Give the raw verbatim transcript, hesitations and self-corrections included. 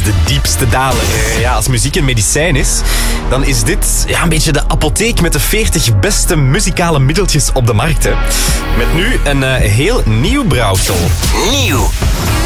de diepste daler. Ja, als muziek een medicijn is, dan is dit ja, een beetje de apotheek met de veertig beste muzikale middeltjes op de markt. Hè. Met nu een uh, heel nieuw brouwsel. Nieuw.